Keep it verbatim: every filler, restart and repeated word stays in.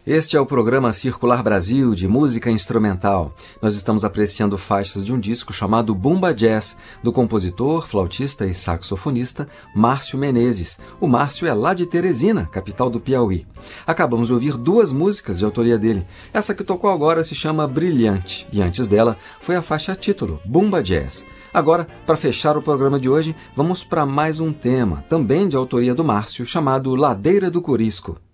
Este é o programa Circular Brasil, de música instrumental. Nós estamos apreciando faixas de um disco chamado Bumba Jazz, do compositor, flautista e saxofonista Márcio Menezes. O Márcio é lá de Teresina, capital do Piauí. Acabamos de ouvir duas músicas de autoria dele. Essa que tocou agora se chama Brilhante, e antes dela foi a faixa título, Bumba Jazz. Agora, para fechar o programa de hoje, vamos para mais um tema, também de autoria do Márcio, chamado Ladeira do Corisco.